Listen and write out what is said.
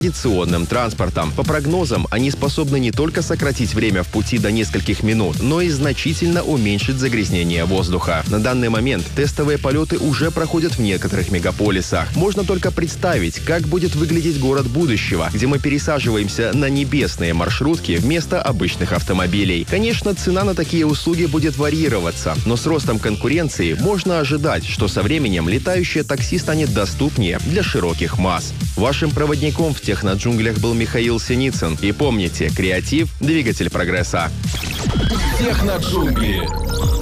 традиционным транспортом. По прогнозам, они способны не только сократить время в пути до нескольких минут, но и значительно уменьшить загрязнение воздуха. На данный момент тестовые полеты уже проходят в некоторых мегаполисах. Можно только представить, как будет выглядеть город будущего, где мы пересаживаемся на небесные маршрутки вместо обычных автомобилей. Конечно, цена на такие услуги будет варьироваться, но с ростом конкуренции можно ожидать, что со временем летающее такси станет доступнее для широких масс. Вашим проводником в техноджунглях был Михаил Синицын. И помните, креатив – двигатель прогресса. Техноджунгли.